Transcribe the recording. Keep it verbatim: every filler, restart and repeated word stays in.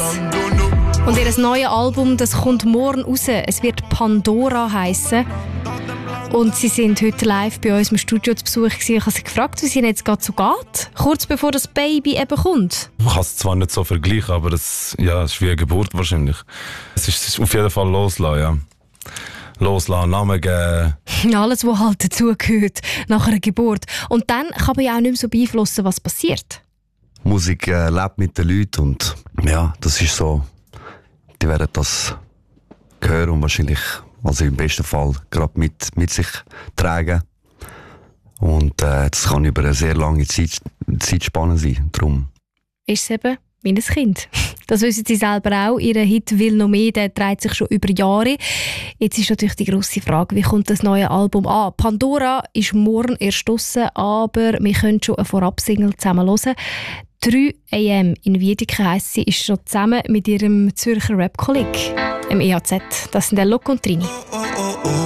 Und ihr neues Album, das kommt morgen raus. Es wird Pandora heissen. Und sie sind heute live bei uns im Studio zu Besuch gewesen. Ich habe sie gefragt, wie es ihnen jetzt gerade so geht. Kurz bevor das Baby eben kommt. Man kann es zwar nicht so vergleichen, aber es, ja, es ist wie eine Geburt wahrscheinlich. Es ist, es ist auf jeden Fall loslassen, ja. Loslassen, Namen geben. Alles, was halt dazugehört nach einer Geburt. Und dann kann man ja auch nicht mehr so beeinflussen, was passiert. Musik äh, lebt mit den Leuten und ja, das ist so. Die werden das hören und wahrscheinlich, also im besten Fall, gerade mit, mit sich tragen. Und äh, das kann über eine sehr lange Zeit, Zeitspanne sein. Darum. Ist es eben wie ein Kind. Das wissen sie selber auch. Ihr Hit «Will noch mehr», der dreht sich schon über Jahre. Jetzt ist natürlich die grosse Frage, wie kommt das neue Album an? Pandora ist morgen erst draussen, aber wir können schon eine Vorabsingle zusammen hören. drei a m in Wiedeke heisst sie, ist schon zusammen mit ihrem Zürcher Rap-Kolleg, im E H Z. Das sind der Loco und Trini. Oh, oh,